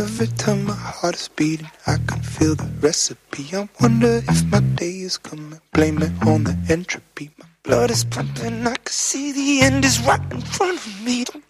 Every time my heart is beating, I can feel the recipe. I wonder if my day is coming. Blame it on the entropy. My blood is pumping, I can see the end is right in front of me. Don't